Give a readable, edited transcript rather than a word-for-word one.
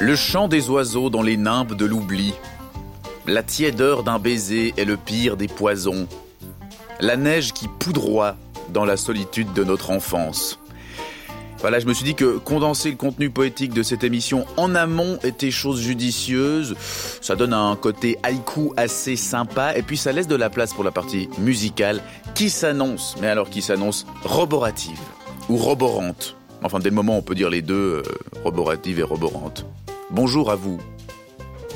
Le chant des oiseaux dans les nimbes de l'oubli. La tiédeur d'un baiser est le pire des poisons. La neige qui poudroie dans la solitude de notre enfance. Voilà, je me suis dit que condenser le contenu poétique de cette émission en amont était chose judicieuse. Ça donne un côté haïku assez sympa et puis ça laisse de la place pour la partie musicale qui s'annonce, mais alors qui s'annonce roborative ou roborante. Enfin, dès le moment où on peut dire les deux, roborative et roborante. Bonjour à vous.